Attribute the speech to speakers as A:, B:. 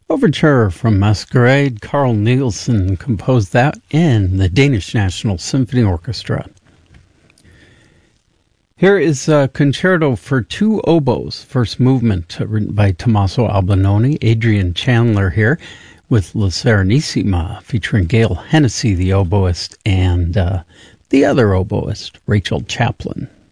A: Overture from Masquerade. Carl Nielsen composed that in the Danish National Symphony Orchestra. Here is a concerto for two oboes, first movement, written by Tommaso Albinoni. Adrian Chandler here with La Serenissima, featuring Gail Hennessy, the oboist, and the other oboist, Rachel Chaplin.